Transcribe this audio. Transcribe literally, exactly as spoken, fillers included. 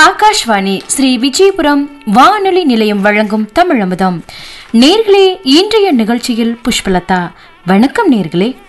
ஆகாஷ்வாணி ஸ்ரீ விஜயபுரம் வானொலி நிலையம் வழங்கும் தமிழமுதம். நேர்களே, இன்றைய நிகழ்ச்சியில் புஷ்பலதா. வணக்கம் நேர்களே.